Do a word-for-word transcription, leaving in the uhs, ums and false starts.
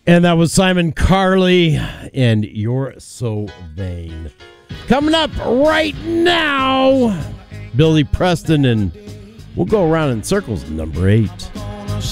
And that was Simon Carley, and You're So Vain. Coming up right now, Billy Preston, and we'll go around in circles, number eight.